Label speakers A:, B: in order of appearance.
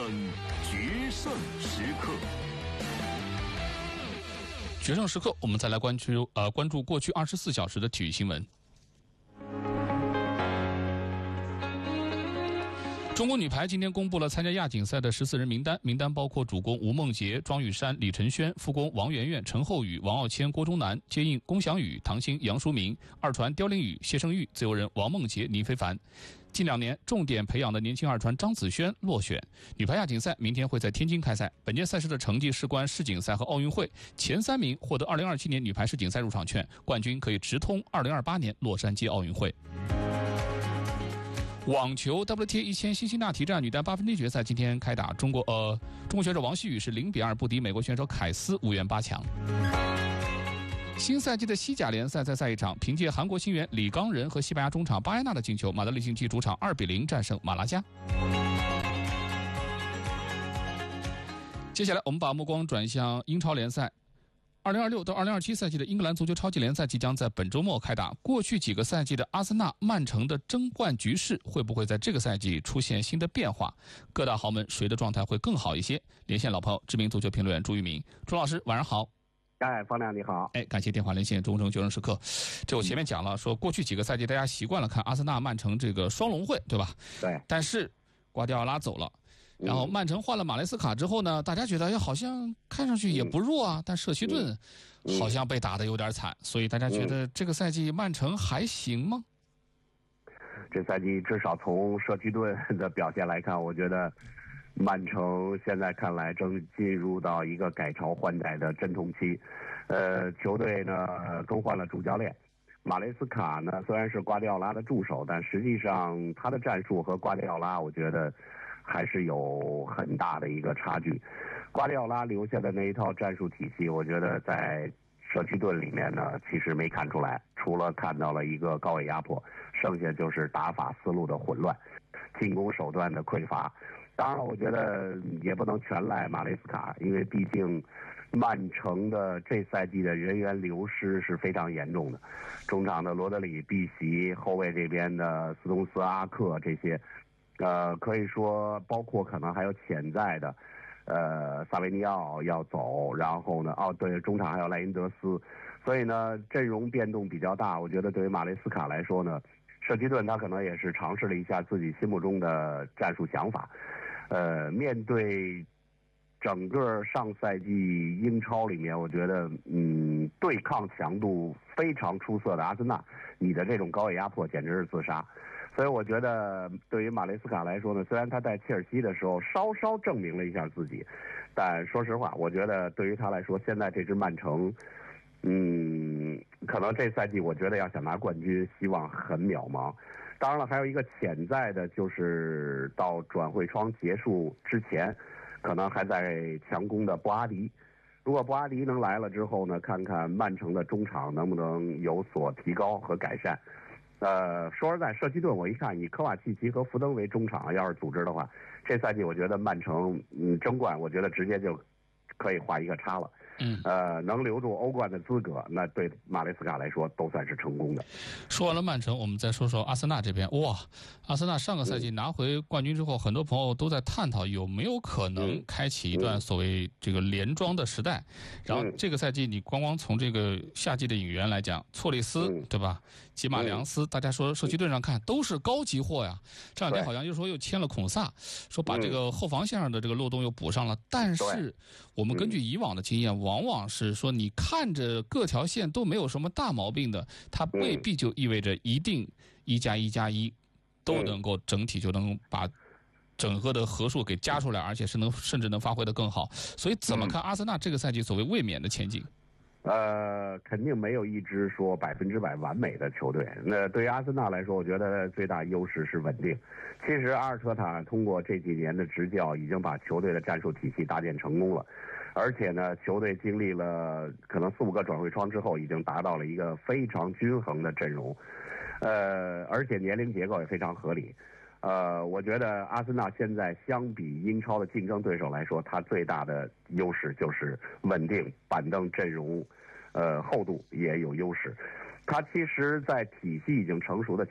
A: 决胜时刻。
B: 决胜时刻，我们再来关注过去24小时的体育新闻。中国女排今天公布了参加亚锦赛的14人名单，名单包括主攻吴梦洁、庄雨珊、李晨轩，副攻王媛媛、陈后宇、王傲谦、郭忠南，接应龚翔宇、唐鑫、杨淑明，二传刁琳宇、谢胜玉，自由人王梦洁、倪非凡。近2年重点培养的年轻二传张子萱落选。女排亚锦赛明天会在天津开赛，本届赛事的成绩事关世锦赛和奥运会，前3名获得2027年女排世锦赛入场券，冠军可以直通2028年洛杉矶奥运会。网球 WTA 1000辛辛那提站女单8分之一决赛今天开打，中国选手王曦雨是0-2不敌美国选手凯斯，无缘8强。新赛季的西甲联赛再赛一场，凭借韩国新援李刚仁和西班牙中场巴埃纳的进球，马德里竞技主场2-0战胜马拉加。接下来我们把目光转向英超联赛。2026到2027赛季的英格兰足球超级联赛即将在本周末开打。过去几个赛季的阿森纳、曼城的争冠局势会不会在这个赛季出现新的变化？各大豪门谁的状态会更好一些？连线老朋友，知名足球评论员朱玉明。朱老师晚上好。
C: 方亮你好。
B: 感谢电话连线中正决胜时刻。这我前面讲了，说过去几个赛季大家习惯了看阿森纳、曼城这个双龙会，对吧？
C: 对。
B: 但是瓜迪奥拉走了。然后曼城换了马雷斯卡之后呢，大家觉得好像看上去也不弱啊，但舍希顿好像被打得有点惨，所以大家觉得这个赛季曼城还行吗？
C: 这赛季至少从舍希顿的表现来看，我觉得曼城现在看来正进入到一个改朝换代的阵痛期。球队呢更换了主教练，马雷斯卡呢虽然是瓜迪奥拉的助手，但实际上他的战术和瓜迪奥拉我觉得还是有很大的一个差距。瓜迪奥拉留下的那一套战术体系，我觉得在舍希顿里面呢其实没看出来，除了看到了一个高位压迫，剩下就是打法思路的混乱，进攻手段的匮乏。当然我觉得也不能全赖马雷斯卡，因为毕竟曼城的这赛季的人员流失是非常严重的，中场的罗德里、碧席，后卫这边的斯通斯、阿克这些可以说包括可能还有潜在的萨维尼奥要走，然后呢对，中场还有莱因德斯，所以呢阵容变动比较大。我觉得对于马雷斯卡来说呢，舍希顿他可能也是尝试了一下自己心目中的战术想法。面对整个上赛季英超里面，我觉得对抗强度非常出色的阿森纳，你的这种高位压迫简直是自杀。所以我觉得对于马雷斯卡来说呢，虽然他在切尔西的时候稍稍证明了一下自己，但说实话我觉得对于他来说，现在这支曼城可能这赛季我觉得要想拿冠军希望很渺茫。当然了，还有一个潜在的就是到转会窗结束之前可能还在强攻的布阿迪。如果布阿迪能来了之后呢，看看曼城的中场能不能有所提高和改善。说实在，舍希顿我一看以科瓦契奇和福登为中场，要是组织的话，这赛季我觉得曼城争冠，我觉得直接就可以画一个叉了。能留住欧冠的资格，那对马雷斯卡来说都算是成功的。
B: 说完了曼城，我们再说说阿森纳这边。哇，阿森纳上个赛季拿回冠军之后，很多朋友都在探讨有没有可能开启一段所谓这个连庄的时代。然后这个赛季你光从这个夏季的引援来讲，错利斯对吧？吉马良斯，大家说社区队上看都是高级货呀。这两天好像又签了孔萨，说把这个后防线上的这个漏洞又补上了。但是我们根据以往的经验，往往是说你看着各条线都没有什么大毛病的，它未必就意味着一定1+1+1都能够整体就能把整个的合数给加出来，而且是甚至能发挥得更好。所以怎么看阿森纳这个赛季所谓卫冕的前景？
C: 肯定没有一支说100%完美的球队。那对于阿森纳来说，我觉得最大优势是稳定。其实阿尔特塔通过这几年的执教，已经把球队的战术体系搭建成功了。而且呢，球队经历了可能4-5个转会窗之后，已经达到了一个非常均衡的阵容。而且年龄结构也非常合理。我觉得阿森纳现在相比英超的竞争对手来说，它最大的优势就是稳定，板凳阵容，厚度也有优势。它其实在体系已经成熟的